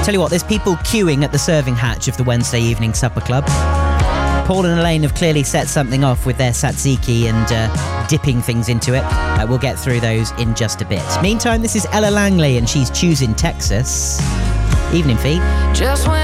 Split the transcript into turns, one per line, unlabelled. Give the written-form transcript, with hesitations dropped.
Tell you what, there's people queuing at the serving hatch of the Wednesday Evening Supper Club. Paul and Elaine have clearly set something off with their tzatziki and dipping things into it. We'll get through those in just a bit. Meantime, this is Ella Langley and she's choosing Texas. Evening feed.
Just when